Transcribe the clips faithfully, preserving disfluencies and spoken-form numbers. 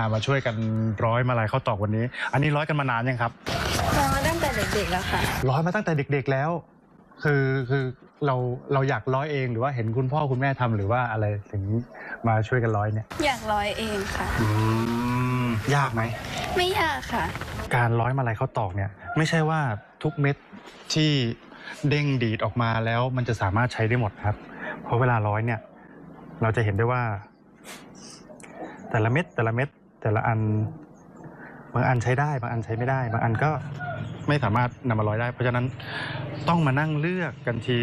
มาช่วยกันร้อยมาลัยข้าวตอกวันนี้อันนี้ร้อยกันมานานยังครับร้อยตั้งแต่เด็กๆแล้วค่ะร้อยมาตั้งแต่เด็กๆแล้วคือคือเราเราอยากร้อยเองหรือว่าเห็นคุณพ่อคุณแม่ทำหรือว่าอะไรถึงมาช่วยกันร้อยเนี่ยอยากร้อยเองค่ะอืมยากไหมไม่ยากค่ะการร้อยมาลัยข้าวตอกเนี่ยไม่ใช่ว่าทุกเม็ดที่เด้งดีดออกมาแล้วมันจะสามารถใช้ได้หมดครับเพราะเวลาร้อยเนี่ยเราจะเห็นได้ว่าแต่ละเม็ดแต่ละเม็ดแต่ละอันบางอันใช้ได้บางอันใช้ไม่ได้บางอันก็ไม่สามารถนำมาร้อยได้เพราะฉะนั้นต้องมานั่งเลือกกันที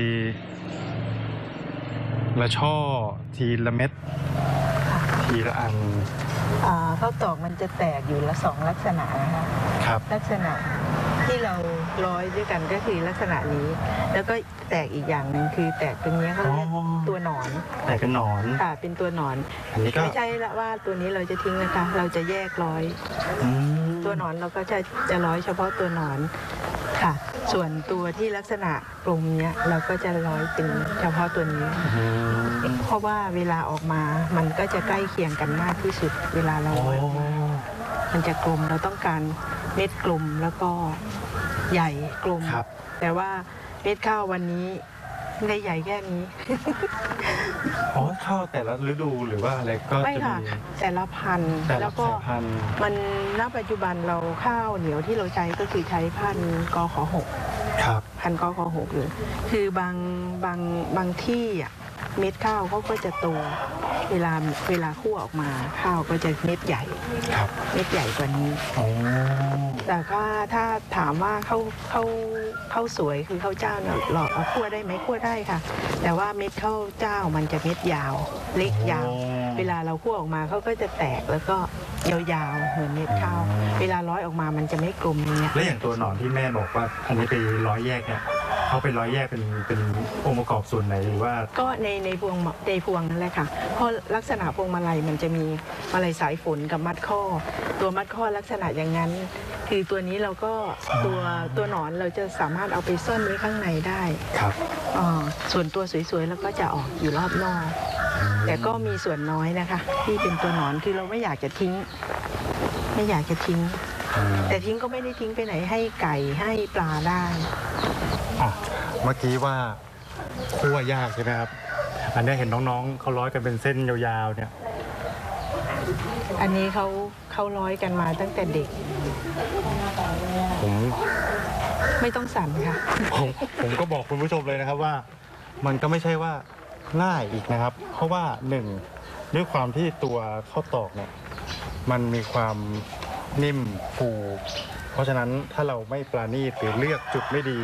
ละช่อทีละเม็ดทีละอันข้าวตอกมันจะแตกอยู่ละสองลักษณะนะคะครับลักษณะที่เราร้อยด้วยกันก็คือลักษณะนี้แล้วก็แตกอีกอย่างหนึ่งคือแตกตรงนี้เขาเรียกตัวหนอนแตกเป็นหนอนค่ะเป็นตัวหนอนไม่ใช่ละว่าตัวนี้เราจะทิ้งนะคะเราจะแยกร้อยตัวหนอนเราก็จะจะร้อยเฉพาะตัวหนอนค่ะส่วนตัวที่ลักษณะกลมเนี้ยเราก็จะร้อยเป็นเฉพาะตัวนี้เพราะว่าเวลาออกมามันก็จะใกล้เคียงกันมากที่สุดเวลาเราร้อยมันจะกลมเราต้องการเม็ดกลมแล้วก็ใหญ่กลมแต่ว่าเม็ดข้าววันนี้ได้ใหญ่แค่นี้อ๋อข้าวแต่ละฤดูหรือว่าอะไรก็ไม่ค่ะแต่ละพันธุ์แล้วก็มันณปัจจุบันเราข้าวเหนียวที่เราใช้ก็คือใช้พันธุ์กขหกครับพันธุ์กขหกเลยคือบางบางบางที่อ่ะเม็ดข้าวเขาก็จะโตเวลาเวลาคั่วออกมาข้าวก็จะเม็ดใหญ่เม็ดใหญ่กว่านี้แต่ว่าถ้าถามว่าเขาเขาเขาสวยคือข้าวเจ้าเนี่ยหล่อเอาคั่วได้ไหมคั่วได้ค่ะแต่ว่าเม็ดข้าวเจ้ามันจะเม็ดยาวเล็กยาวเวลาเราคั่วออกมาเขาก็จะแตกแล้วก็ยาวๆเหมือนเม็ดข้าวเวลาร้อยออกมามันจะไม่กลมเนี่ยแล้วอย่างตัวหนอนที่แม่บอกว่าอันนี้ไปร้อยแยกเนี่ยเขาไปร้อยแยกเป็นเป็นองค์ประกอบส่วนไหนหรือว่าก็ในในพวงในพวงนั่นแหละค่ะเพราะลักษณะพวงมาลัยมันจะมีมาลัยสายฝนกับมัดข้อตัวมัดข้อลักษณะอย่างนั้นคือตัวนี้เราก็ตัวตัวหนอนเราจะสามารถเอาไปซ่อนไว้ข้างในได้ครับอ๋อส่วนตัวสวยๆแล้วก็จะออกอยู่รอบนอกแต่ก็มีส่วนน้อยนะคะที่เป็นตัวหนอนคือเราไม่อยากจะทิ้งไม่อยากจะทิ้งแต่ทิ้งก็ไม่ได้ทิ้งไปไหนให้ไก่ให้ปลาได้เมื่อกี้ว่าคั่วยากใช่ไหมครับอันนี้เห็นน้องๆเขาร้อยกันเป็นเส้นยาวๆเนี่ยอันนี้เขาเขาร้อยกันมาตั้งแต่เด็กผมไม่ต้องสั่นค่ะผมผมก็บอกคุณผู้ชมเลยนะครับว่ามันก็ไม่ใช่ว่าง่ายอีกนะครับเพราะว่าหนึ่งด้วยความที่ตัวข้าวตอกเนี่ยมันมีความนิ่มฟูเพราะฉะนั้นถ้าเราไม่ปราณีตหรือเลือกจุดไม่ดี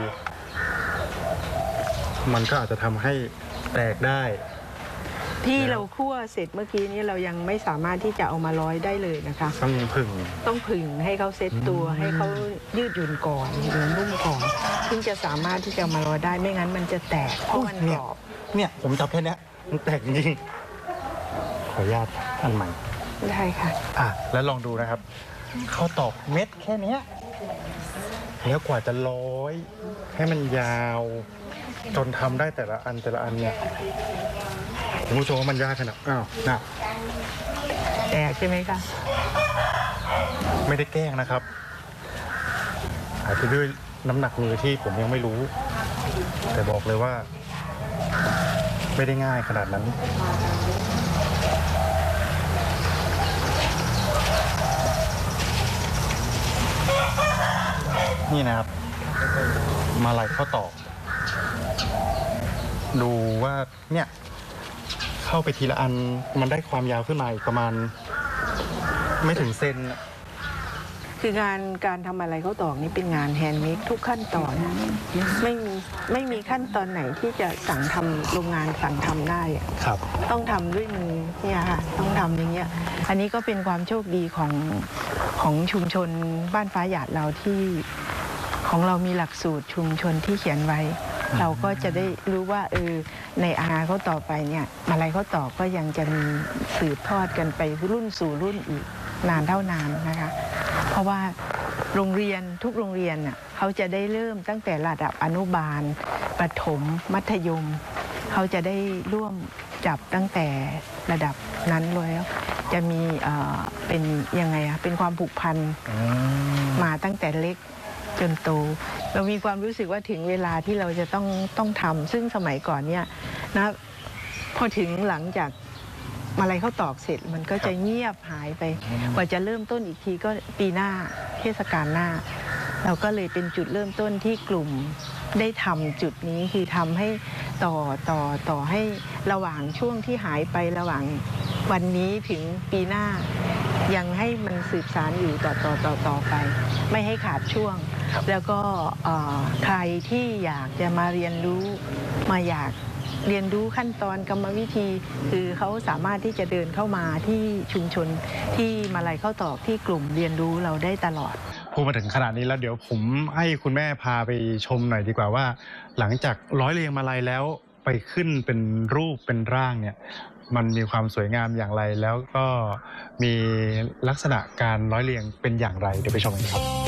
มันก็อาจจะทำให้แตกได้ที่เราคั่วเสร็จเมื่อกี้นี้เรายังไม่สามารถที่จะเอามาร้อยได้เลยนะคะต้องผึ่งต้องผึ่งให้เขาเซตตัวให้เขายืดหยุ่นก่อนหรือนุ่มก่อนถึงจะสามารถที่จะมาร้อยได้ไม่งั้นมันจะแตกเพราะมันกรอบเนี่ยผมจับแค่นี้มันแตกจริงขออนุญาตอันใหม่ได้ค่ะอ่ะแล้วลองดูนะครับข้าวตอกเม็ดแค่นี้แล้วกว่าจะร้อยให้มันยาวจนทำได้แต่ละอันแต่ละอันเนี่ยผมรู้สึกว่ามันยากขนาดอ้าวน่ะแตกใช่ไหมคะไม่ได้แกล้งนะครับอาจจะด้วยน้ำหนักมือที่ผมยังไม่รู้แต่บอกเลยว่าไม่ได้ง่ายขนาดนั้นนี่นะครับมาลัยข้าวตอกดูว่าเนี่ยเข้าไปทีละอันมันได้ความยาวขึ้นมาอีกประมาณไม่ถึงเซนคืองานการทำอะไรข้าวตอกนี่เป็นงานแฮนด์เมดทุกขั้นตอนไม่มีไม่มีขั้นตอนไหนที่จะสั่งทำโรงงานสั่งทำได้ครับต้องทำด้วยมือเนี่ยค่ะต้องทำอย่างเงี้ยอันนี้ก็เป็นความโชคดีของของชุมชนบ้านฟ้าหยาดเราที่ของเรามีหลักสูตรชุมชนที่เขียนไว้เราก็จะได้รู้ว่าเออในอนาคตต่อไปเนี่ยมาลัยข้าวตอกก็ยังจะมีสืบทอดกันไปรุ่นสู่รุ่นอีกนานเท่านานนะคะเพราะว่าโรงเรียนทุกโรงเรียนน่ะเขาจะได้เริ่มตั้งแต่ระดับอนุบาลประถมมัธยมเขาจะได้ร่วมจับตั้งแต่ระดับนั้นเลยจะมีเอ่อเป็นยังไงอะเป็นความผูกพันมาตั้งแต่เล็กจนโตเรามีความรู้สึกว่าถึงเวลาที่เราจะต้องต้องทำซึ่งสมัยก่อนเนี่ยนะพอถึงหลังจากมาลัยข้าวตอกเสร็จมันก็จะเงียบหายไปกว่าจะเริ่มต้นอีกทีก็ปีหน้าเทศกาลหน้าเราก็เลยเป็นจุดเริ่มต้นที่กลุ่มได้ทำจุดนี้คือทำให้ต่อต่อต่อให้ระหว่างช่วงที่หายไประหว่างวันนี้ถึงปีหน้ายังให้มันสืบสานอยู่ต่อต่อต่อต่อไปไม่ให้ขาดช่วงแล้วก็ใครที่อยากจะมาเรียนรู้มาอยากเรียนรู้ขั้นตอนกรรมวิธีคือเขาสามารถที่จะเดินเข้ามาที่ชุมชนที่มาลัยข้าวตอกที่กลุ่มเรียนรู้เราได้ตลอดพูดมาถึงขนาดนี้แล้วเดี๋ยวผมให้คุณแม่พาไปชมหน่อยดีกว่าว่าหลังจากร้อยเรียงมาลัยแล้วไปขึ้นเป็นรูปเป็นร่างเนี่ยมันมีความสวยงามอย่างไรแล้วก็มีลักษณะการร้อยเรียงเป็นอย่างไรเดี๋ยวไปชมกันครับ